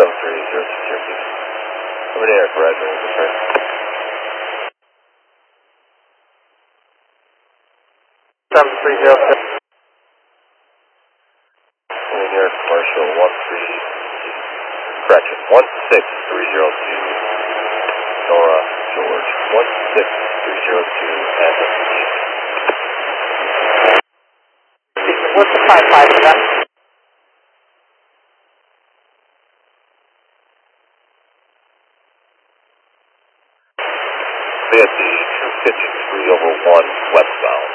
730 Over there, gradual, return. 730. Linear commercial 16302. Nora George 16302 and what's the 55 for that? VSD 253/1 westbound.